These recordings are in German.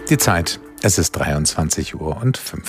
Die Zeit, es ist 23:15 Uhr.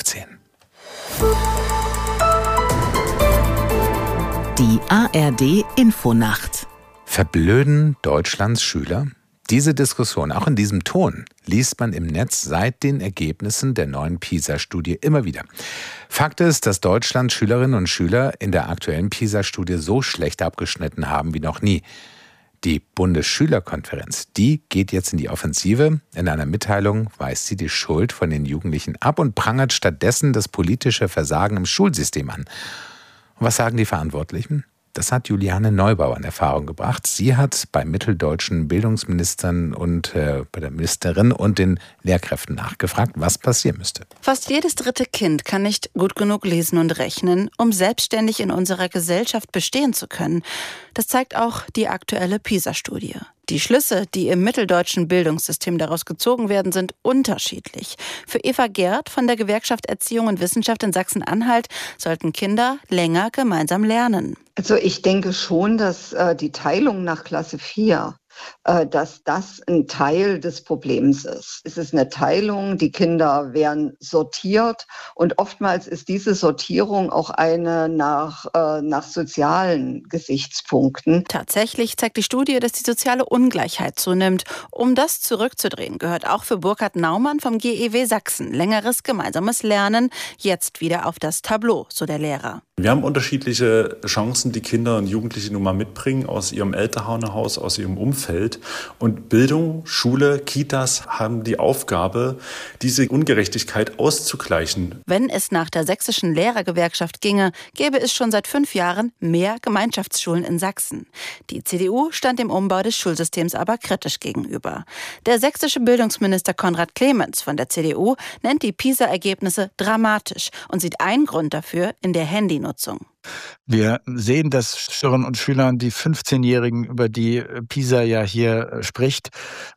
Die ARD-Infonacht. Verblöden Deutschlands Schüler? Diese Diskussion, auch in diesem Ton, liest man im Netz seit den Ergebnissen der neuen PISA-Studie immer wieder. Fakt ist, dass Deutschlands Schülerinnen und Schüler in der aktuellen PISA-Studie so schlecht abgeschnitten haben wie noch nie. Die Bundesschülerkonferenz, die geht jetzt in die Offensive. In einer Mitteilung weist sie die Schuld von den Jugendlichen ab und prangert stattdessen das politische Versagen im Schulsystem an. Und was sagen die Verantwortlichen? Das hat Juliane Neubauer in Erfahrung gebracht. Sie hat bei mitteldeutschen Bildungsministern und bei der Ministerin und den Lehrkräften nachgefragt, was passieren müsste. Fast jedes dritte Kind kann nicht gut genug lesen und rechnen, um selbstständig in unserer Gesellschaft bestehen zu können. Das zeigt auch die aktuelle PISA-Studie. Die Schlüsse, die im mitteldeutschen Bildungssystem daraus gezogen werden, sind unterschiedlich. Für Eva Gerd von der Gewerkschaft Erziehung und Wissenschaft in Sachsen-Anhalt sollten Kinder länger gemeinsam lernen. Also ich denke schon, dass die Teilung nach Klasse 4, dass das ein Teil des Problems ist. Es ist eine Teilung, die Kinder werden sortiert und oftmals ist diese Sortierung auch eine nach sozialen Gesichtspunkten. Tatsächlich zeigt die Studie, dass die soziale Ungleichheit zunimmt. Um das zurückzudrehen, gehört auch für Burkhard Naumann vom GEW Sachsen längeres gemeinsames Lernen jetzt wieder auf das Tableau, so der Lehrer. Wir haben unterschiedliche Chancen, die Kinder und Jugendliche nun mal mitbringen aus ihrem Elternhaus, aus ihrem Umfeld. Und Bildung, Schule, Kitas haben die Aufgabe, diese Ungerechtigkeit auszugleichen. Wenn es nach der sächsischen Lehrergewerkschaft ginge, gäbe es schon seit 5 Jahren mehr Gemeinschaftsschulen in Sachsen. Die CDU stand dem Umbau des Schulsystems aber kritisch gegenüber. Der sächsische Bildungsminister Konrad Clemens von der CDU nennt die PISA-Ergebnisse dramatisch und sieht einen Grund dafür in der Handynutzung. Wir sehen, dass Schülerinnen und Schüler, die 15-Jährigen, über die PISA ja hier spricht,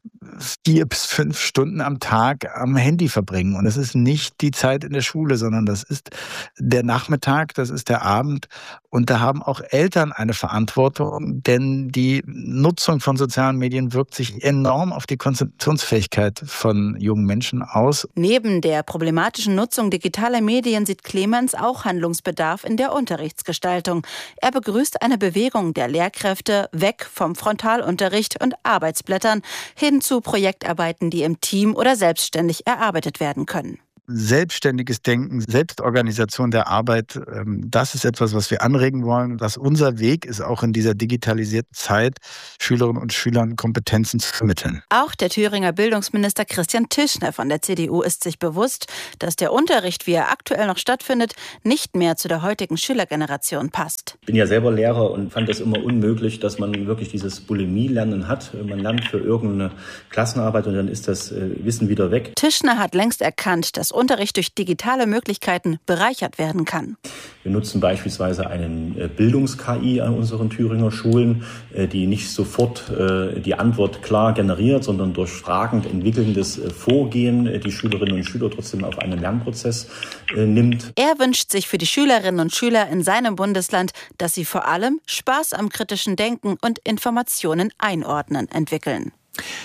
4 bis 5 Stunden am Tag am Handy verbringen. Und das ist nicht die Zeit in der Schule, sondern das ist der Nachmittag, das ist der Abend. Und da haben auch Eltern eine Verantwortung, denn die Nutzung von sozialen Medien wirkt sich enorm auf die Konzentrationsfähigkeit von jungen Menschen aus. Neben der problematischen Nutzung digitaler Medien sieht Clemens auch Handlungsbedarf in der Unterrichtsgestaltung. Er begrüßt eine Bewegung der Lehrkräfte weg vom Frontalunterricht und Arbeitsblättern hin zu Projektarbeiten, die im Team oder selbstständig erarbeitet werden können. Selbstständiges Denken, Selbstorganisation der Arbeit, das ist etwas, was wir anregen wollen. Dass unser Weg ist, auch in dieser digitalisierten Zeit Schülerinnen und Schülern Kompetenzen zu vermitteln. Auch der Thüringer Bildungsminister Christian Tischner von der CDU ist sich bewusst, dass der Unterricht, wie er aktuell noch stattfindet, nicht mehr zu der heutigen Schülergeneration passt. Ich bin ja selber Lehrer und fand es immer unmöglich, dass man wirklich dieses Bulimie-Lernen hat. Man lernt für irgendeine Klassenarbeit und dann ist das Wissen wieder weg. Tischner hat längst erkannt, dass Unterricht durch digitale Möglichkeiten bereichert werden kann. Wir nutzen beispielsweise einen Bildungs-KI an unseren Thüringer Schulen, die nicht sofort die Antwort klar generiert, sondern durch fragend entwickelndes Vorgehen die Schülerinnen und Schüler trotzdem auf einen Lernprozess nimmt. Er wünscht sich für die Schülerinnen und Schüler in seinem Bundesland, dass sie vor allem Spaß am kritischen Denken und Informationen einordnen entwickeln.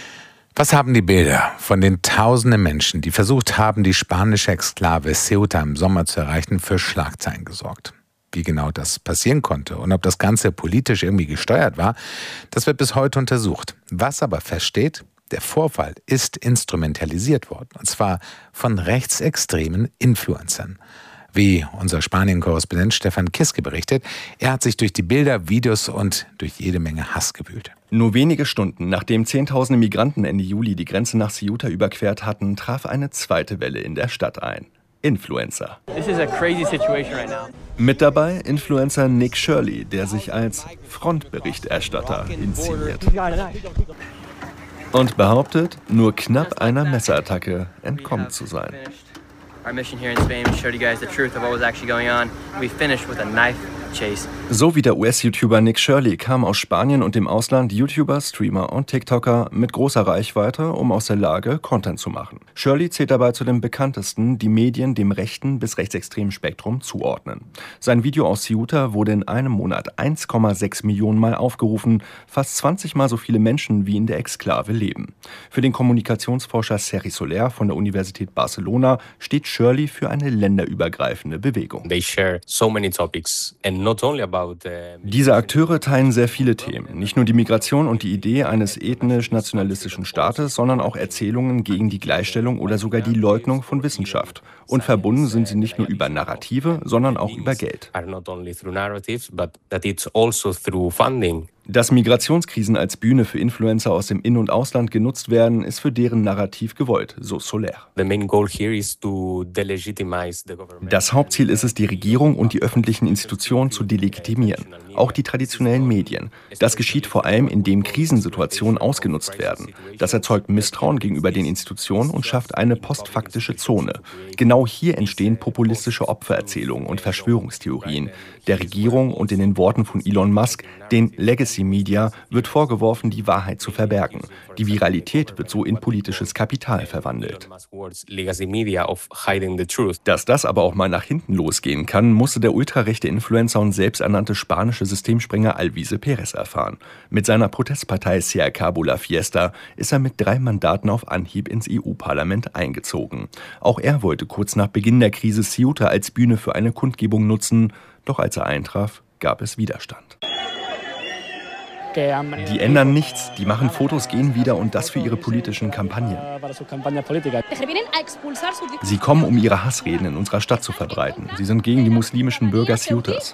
Was haben die Bilder von den tausenden Menschen, die versucht haben, die spanische Exklave Ceuta im Sommer zu erreichen, für Schlagzeilen gesorgt? Wie genau das passieren konnte und ob das Ganze politisch irgendwie gesteuert war, das wird bis heute untersucht. Was aber feststeht, der Vorfall ist instrumentalisiert worden, und zwar von rechtsextremen Influencern. Wie unser Spanien-Korrespondent Stefan Kiske berichtet, er hat sich durch die Bilder, Videos und durch jede Menge Hass gewühlt. Nur wenige Stunden nachdem Zehntausende Migranten Ende Juli die Grenze nach Ceuta überquert hatten, traf eine zweite Welle in der Stadt ein. Influencer. Mit dabei Influencer Nick Shirley, der sich als Frontberichterstatter inszeniert. Und behauptet, nur knapp einer Messerattacke entkommen zu sein. Our mission here in Spain was to show you guys the truth of what was actually going on. We finished with a knife So wie der US-YouTuber Nick Shirley kamen aus Spanien und dem Ausland YouTuber, Streamer und TikToker mit großer Reichweite, um aus der Lage Content zu machen. Shirley zählt dabei zu den bekanntesten, die Medien dem rechten bis rechtsextremen Spektrum zuordnen. Sein Video aus Ceuta wurde in einem Monat 1,6 Millionen Mal aufgerufen, fast 20 Mal so viele Menschen wie in der Exklave leben. Für den Kommunikationsforscher Sergi Soler von der Universität Barcelona steht Shirley für eine länderübergreifende Bewegung. Diese Akteure teilen sehr viele Themen. Nicht nur die Migration und die Idee eines ethnisch-nationalistischen Staates, sondern auch Erzählungen gegen die Gleichstellung oder sogar die Leugnung von Wissenschaft. Und verbunden sind sie nicht nur über Narrative, sondern auch über Geld. Dass Migrationskrisen als Bühne für Influencer aus dem In- und Ausland genutzt werden, ist für deren Narrativ gewollt, so Soler. Das Hauptziel ist es, die Regierung und die öffentlichen Institutionen zu delegitimieren, auch die traditionellen Medien. Das geschieht vor allem, indem Krisensituationen ausgenutzt werden. Das erzeugt Misstrauen gegenüber den Institutionen und schafft eine postfaktische Zone. Genau hier entstehen populistische Opfererzählungen und Verschwörungstheorien. Der Regierung und in den Worten von Elon Musk, den Legacy Media, wird vorgeworfen, die Wahrheit zu verbergen. Die Viralität wird so in politisches Kapital verwandelt. Dass das aber auch mal nach hinten losgehen kann, musste der ultrarechte Influencer und selbsternannte spanische Systemsprenger Alvise Perez erfahren. Mit seiner Protestpartei Se Acabó la Fiesta ist er mit 3 Mandaten auf Anhieb ins EU-Parlament eingezogen. Auch er wollte kurz nach Beginn der Krise Ceuta als Bühne für eine Kundgebung nutzen, doch als er eintraf, gab es Widerstand. Die ändern nichts, die machen Fotos, gehen wieder und das für ihre politischen Kampagnen. Sie kommen, um ihre Hassreden in unserer Stadt zu verbreiten. Sie sind gegen die muslimischen Bürger Ceutas.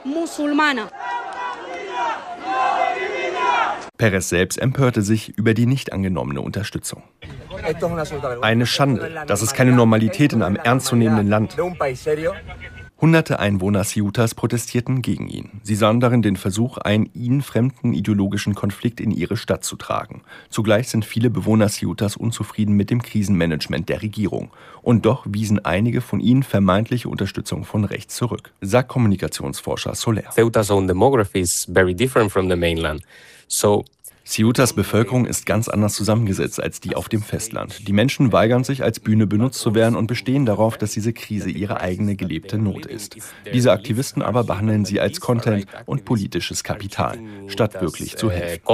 Perez selbst empörte sich über die nicht angenommene Unterstützung. Eine Schande, das ist keine Normalität in einem ernstzunehmenden Land. Hunderte Einwohner Ceutas protestierten gegen ihn. Sie sahen darin den Versuch, einen ihnen fremden ideologischen Konflikt in ihre Stadt zu tragen. Zugleich sind viele Bewohner Ceutas unzufrieden mit dem Krisenmanagement der Regierung. Und doch wiesen einige von ihnen vermeintliche Unterstützung von rechts zurück, sagt Kommunikationsforscher Soler. Ceutas own demography is very different from the mainland. Ceutas Bevölkerung ist ganz anders zusammengesetzt als die auf dem Festland. Die Menschen weigern sich, als Bühne benutzt zu werden und bestehen darauf, dass diese Krise ihre eigene gelebte Not ist. Diese Aktivisten aber behandeln sie als Content und politisches Kapital, statt wirklich zu helfen.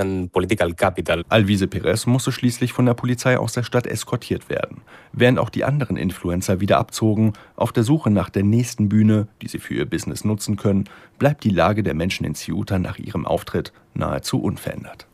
Alvise Perez musste schließlich von der Polizei aus der Stadt eskortiert werden. Während auch die anderen Influencer wieder abzogen, auf der Suche nach der nächsten Bühne, die sie für ihr Business nutzen können, bleibt die Lage der Menschen in Ceuta nach ihrem Auftritt nahezu unverändert.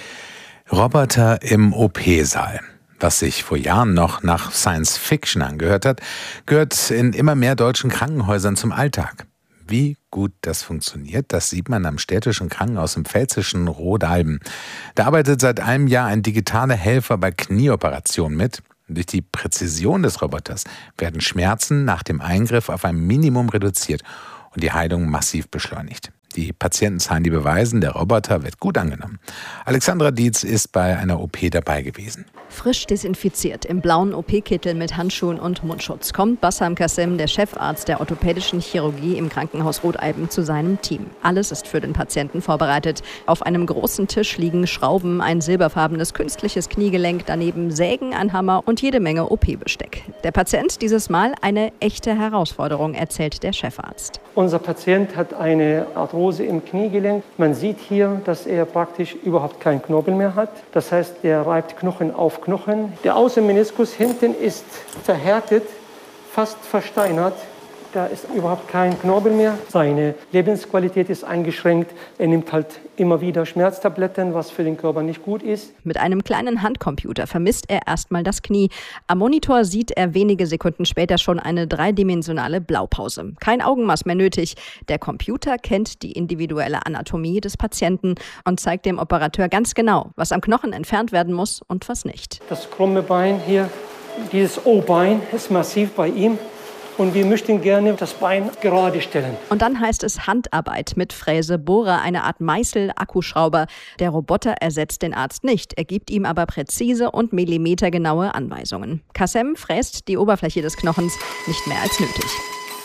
Roboter im OP-Saal. Was sich vor Jahren noch nach Science Fiction angehört hat, gehört in immer mehr deutschen Krankenhäusern zum Alltag. Wie gut das funktioniert, das sieht man am städtischen Krankenhaus im pfälzischen Rodalben. Da arbeitet seit einem Jahr ein digitaler Helfer bei Knieoperationen mit. Durch die Präzision des Roboters werden Schmerzen nach dem Eingriff auf ein Minimum reduziert und die Heilung massiv beschleunigt. Die Patientenzahlen, die beweisen, der Roboter wird gut angenommen. Alexandra Dietz ist bei einer OP dabei gewesen. Frisch desinfiziert, im blauen OP-Kittel mit Handschuhen und Mundschutz kommt Bassam Kassem, der Chefarzt der orthopädischen Chirurgie im Krankenhaus Rodalben, zu seinem Team. Alles ist für den Patienten vorbereitet. Auf einem großen Tisch liegen Schrauben, ein silberfarbenes künstliches Kniegelenk, daneben Sägen, ein Hammer und jede Menge OP-Besteck. Der Patient dieses Mal eine echte Herausforderung, erzählt der Chefarzt. Unser Patient hat eine Arthrose im Kniegelenk. Man sieht hier, dass er praktisch überhaupt keinen Knorpel mehr hat. Das heißt, er reibt Knochen auf Knochen. Der Außenmeniskus hinten ist verhärtet, fast versteinert. Da ist überhaupt kein Knorpel mehr. Seine Lebensqualität ist eingeschränkt. Er nimmt halt immer wieder Schmerztabletten, was für den Körper nicht gut ist. Mit einem kleinen Handcomputer vermisst er erstmal das Knie. Am Monitor sieht er wenige Sekunden später schon eine dreidimensionale Blaupause. Kein Augenmaß mehr nötig. Der Computer kennt die individuelle Anatomie des Patienten und zeigt dem Operateur ganz genau, was am Knochen entfernt werden muss und was nicht. Das krumme Bein hier, dieses O-Bein ist massiv bei ihm. Und wir möchten gerne das Bein gerade stellen. Und dann heißt es Handarbeit mit Fräse, Bohrer, eine Art Meißel, Akkuschrauber. Der Roboter ersetzt den Arzt nicht. Er gibt ihm aber präzise und millimetergenaue Anweisungen. Kassem fräst die Oberfläche des Knochens nicht mehr als nötig.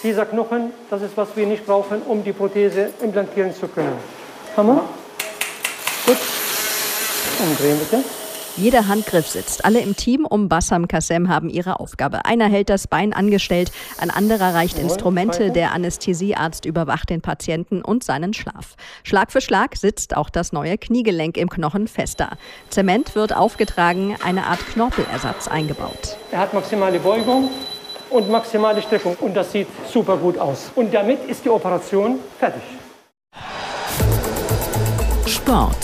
Dieser Knochen, das ist, was wir nicht brauchen, um die Prothese implantieren zu können. Hammer. Gut. Umdrehen bitte. Jeder Handgriff sitzt. Alle im Team um Bassam Kassem haben ihre Aufgabe. Einer hält das Bein angestellt, ein anderer reicht Instrumente, der Anästhesiearzt überwacht den Patienten und seinen Schlaf. Schlag für Schlag sitzt auch das neue Kniegelenk im Knochen fester. Zement wird aufgetragen, eine Art Knorpelersatz eingebaut. Er hat maximale Beugung und maximale Streckung und das sieht super gut aus. Und damit ist die Operation fertig. Sport.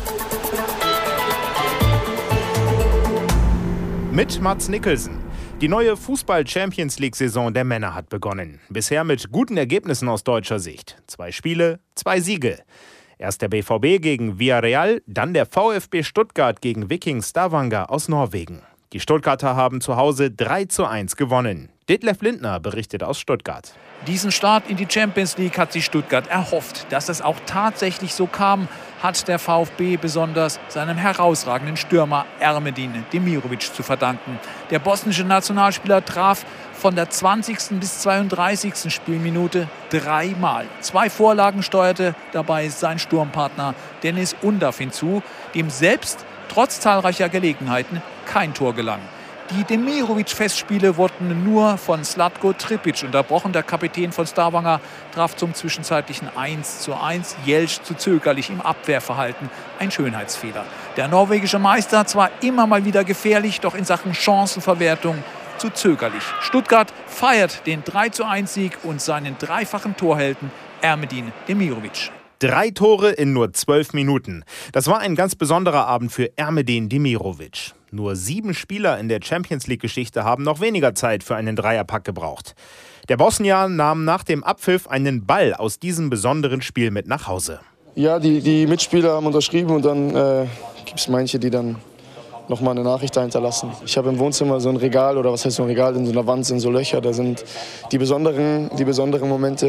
Mit Mads Nicholson. Die neue Fußball-Champions-League-Saison der Männer hat begonnen. Bisher mit guten Ergebnissen aus deutscher Sicht. 2 Spiele, 2 Siege. Erst der BVB gegen Villarreal, dann der VfB Stuttgart gegen Viking Stavanger aus Norwegen. Die Stuttgarter haben zu Hause 3:1 gewonnen. Detlef Lindner berichtet aus Stuttgart. Diesen Start in die Champions League hat sich Stuttgart erhofft. Dass es auch tatsächlich so kam, hat der VfB besonders seinem herausragenden Stürmer Ermedin Demirovic zu verdanken. Der bosnische Nationalspieler traf von der 20. bis 32. Spielminute 3-mal. 2 Vorlagen steuerte dabei sein Sturmpartner Dennis Undav hinzu, dem selbst trotz zahlreicher Gelegenheiten kein Tor gelang. Die Demirovic-Festspiele wurden nur von Zlatko Tripic unterbrochen. Der Kapitän von Stavanger traf zum zwischenzeitlichen 1:1. Jelš zu zögerlich im Abwehrverhalten. Ein Schönheitsfehler. Der norwegische Meister zwar immer mal wieder gefährlich, doch in Sachen Chancenverwertung zu zögerlich. Stuttgart feiert den 3:1-Sieg und seinen dreifachen Torhelden Ermedin Demirovic. 3 Tore in nur 12 Minuten. Das war ein ganz besonderer Abend für Ermedin Demirovic. Nur 7 Spieler in der Champions-League-Geschichte haben noch weniger Zeit für einen Dreierpack gebraucht. Der Bosnier nahm nach dem Abpfiff einen Ball aus diesem besonderen Spiel mit nach Hause. Ja, die Mitspieler haben unterschrieben und dann gibt es manche, die dann noch mal eine Nachricht da hinterlassen. Ich habe im Wohnzimmer so ein Regal, oder was heißt so ein Regal, in so einer Wand sind so Löcher, da sind die besonderen Momente.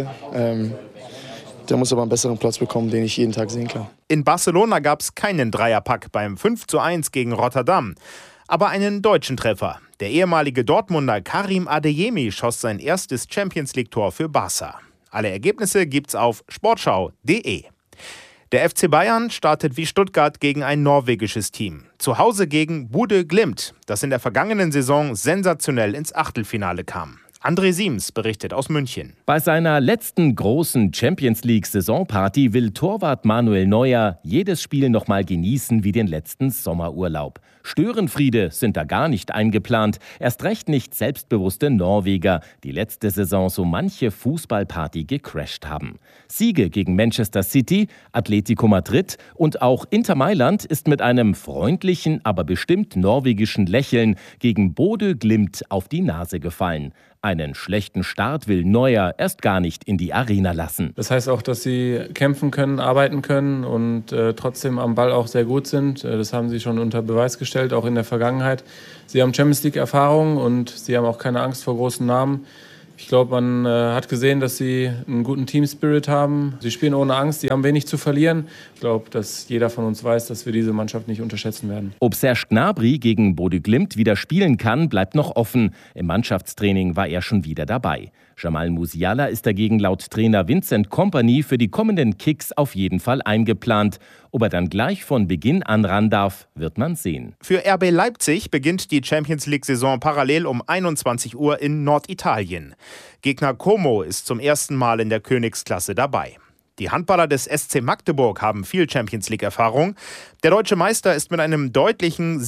Der muss aber einen besseren Platz bekommen, den ich jeden Tag sehen kann. In Barcelona gab es keinen Dreierpack beim 5:1 gegen Rotterdam. Aber einen deutschen Treffer. Der ehemalige Dortmunder Karim Adeyemi schoss sein erstes Champions-League-Tor für Barca. Alle Ergebnisse gibt's auf sportschau.de. Der FC Bayern startet wie Stuttgart gegen ein norwegisches Team. Zu Hause gegen Bodø Glimt, das in der vergangenen Saison sensationell ins Achtelfinale kam. André Siems berichtet aus München. Bei seiner letzten großen Champions-League-Saisonparty will Torwart Manuel Neuer jedes Spiel noch mal genießen wie den letzten Sommerurlaub. Störenfriede sind da gar nicht eingeplant. Erst recht nicht selbstbewusste Norweger, die letzte Saison so manche Fußballparty gecrasht haben. Siege gegen Manchester City, Atletico Madrid und auch Inter Mailand ist mit einem freundlichen, aber bestimmt norwegischen Lächeln gegen Bodø Glimt auf die Nase gefallen. Einen schlechten Start will Neuer erst gar nicht in die Arena lassen. Das heißt auch, dass sie kämpfen können, arbeiten können und trotzdem am Ball auch sehr gut sind. Das haben sie schon unter Beweis gestellt, auch in der Vergangenheit. Sie haben Champions League-Erfahrung und sie haben auch keine Angst vor großen Namen. Ich glaube, man hat gesehen, dass sie einen guten Team-Spirit haben. Sie spielen ohne Angst, sie haben wenig zu verlieren. Ich glaube, dass jeder von uns weiß, dass wir diese Mannschaft nicht unterschätzen werden. Ob Serge Gnabry gegen Bodø Glimt wieder spielen kann, bleibt noch offen. Im Mannschaftstraining war er schon wieder dabei. Jamal Musiala ist dagegen laut Trainer Vincent Kompany für die kommenden Kicks auf jeden Fall eingeplant. Ob er dann gleich von Beginn an ran darf, wird man sehen. Für RB Leipzig beginnt die Champions-League-Saison parallel um 21 Uhr in Norditalien. Gegner Como ist zum ersten Mal in der Königsklasse dabei. Die Handballer des SC Magdeburg haben viel Champions-League-Erfahrung. Der deutsche Meister ist mit einem deutlichen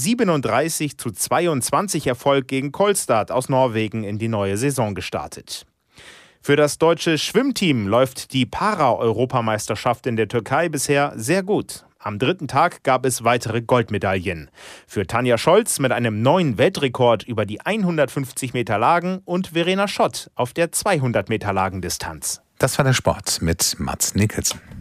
37:22 Erfolg gegen Kolstad aus Norwegen in die neue Saison gestartet. Für das deutsche Schwimmteam läuft die Para-Europameisterschaft in der Türkei bisher sehr gut. Am 3. Tag gab es weitere Goldmedaillen. Für Tanja Scholz mit einem neuen Weltrekord über die 150 Meter Lagen und Verena Schott auf der 200 Meter Lagendistanz. Das war der Sport mit Mads Nicholson.